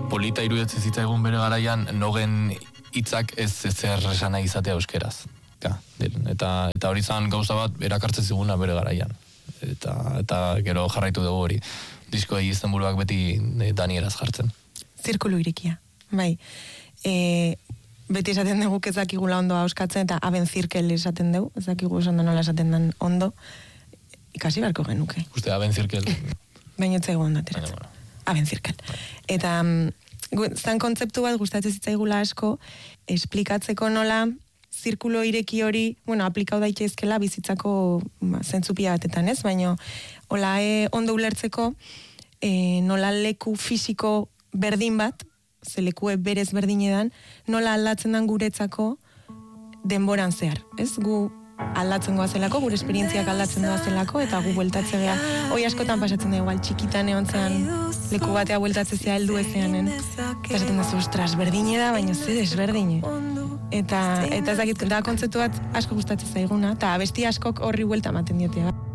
polita iruditzen zitzaigun bere garaian nogen hitzak ez zer esan nahi izatea euskeraz. Eta hori zan gauza bat erakartzen ziguna bere garaian. Eta gero jarraitu dugu hori. Disko izenburuak beti danieraz jartzen. Zirkulu irikia, bai. Beti esaten dugu ezakigula ondo hauskatzen, eta aben zirkel esaten dugu, ezakigu ondo nola esaten den ondo, ikasi beharko genuke. Uste, aben zirkel. Baina etzaigu ondo ateratzen. Aben zirkel. Eta zan kontzeptu bat gustatzen zitzaigula asko, esplikatzeko nola, zirkulo ireki hori, aplikau daitezkela bizitzako zentzupia batetan, ez? Baina, hola, ondo ulertzeko, nola leku fisiko berdin bat, ze lekue berez berdinedan, nola aldatzen den guretzako denboran zehar, ez? Gu aldatzen goazelako, gure esperientziak aldatzen goazelako, eta gu bueltatze geha, hoi askotan pasatzen da igual, txikitan egon zean, leku batea bueltatze zea heldu ezeanen, eta esaten da ostras, berdine da, baina ze desberdine. Eta ez dakit, da kontzeptu bat asko gustatzen zaiguna, eta abesti askok horri buelta ematen diote.